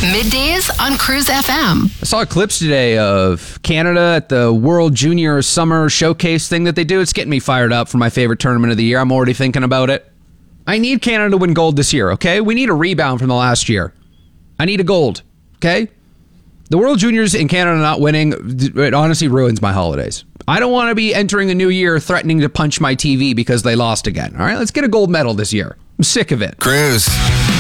Middays on Cruise FM. I saw clips today of Canada at the World Junior Summer Showcase thing that they do. It's getting me fired up for my favorite tournament of the year. I'm already thinking about it. I need Canada to win gold this year, okay? We need a rebound from the last year. I need a gold, okay? The World Juniors in Canada not winning, it honestly ruins my holidays. I don't want to be entering the new year threatening to punch my TV because they lost again, all right? Let's get a gold medal this year. I'm sick of it. Cruise.